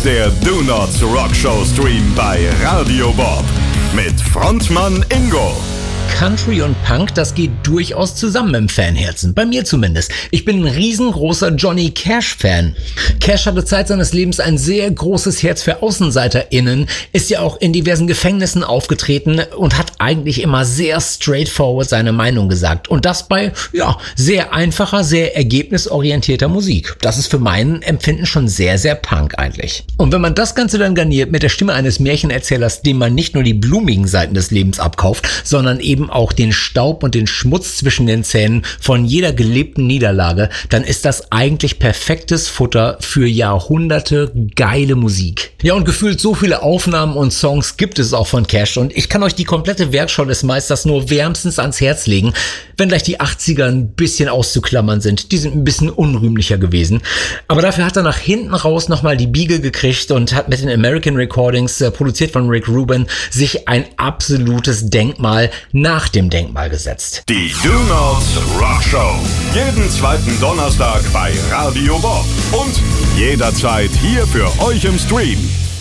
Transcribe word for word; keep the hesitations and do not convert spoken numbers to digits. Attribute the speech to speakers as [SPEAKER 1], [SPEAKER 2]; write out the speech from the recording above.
[SPEAKER 1] ist der Do Nots Rock Show Stream bei Radio Bob mit Frontmann Ingo.
[SPEAKER 2] Country und Punk, das geht durchaus zusammen im Fanherzen. Bei mir zumindest. Ich bin ein riesengroßer Johnny Cash-Fan. Cash hatte Zeit seines Lebens ein sehr großes Herz für AußenseiterInnen, ist ja auch in diversen Gefängnissen aufgetreten und hat eigentlich immer sehr straightforward seine Meinung gesagt. Und das bei, ja, sehr einfacher, sehr ergebnisorientierter Musik. Das ist für mein Empfinden schon sehr, sehr Punk eigentlich. Und wenn man das Ganze dann garniert mit der Stimme eines Märchenerzählers, dem man nicht nur die blumigen Seiten des Lebens abkauft, sondern eben auch den Staub und den Schmutz zwischen den Zähnen von jeder gelebten Niederlage, dann ist das eigentlich perfektes Futter für Jahrhunderte geile Musik. Ja, und gefühlt so viele Aufnahmen und Songs gibt es auch von Cash und ich kann euch die komplette Werkschau des Meisters nur wärmstens ans Herz legen, wenn gleich die achtziger ein bisschen auszuklammern sind. Die sind ein bisschen unrühmlicher gewesen. Aber dafür hat er nach hinten raus nochmal die Biege gekriegt und hat mit den American Recordings, äh, produziert von Rick Rubin, sich ein absolutes Denkmal nach dem Denkmal gesetzt.
[SPEAKER 1] Die Do Nots Rock Show. Jeden zweiten Donnerstag bei Radio Bob. Und jederzeit hier für euch im Stream.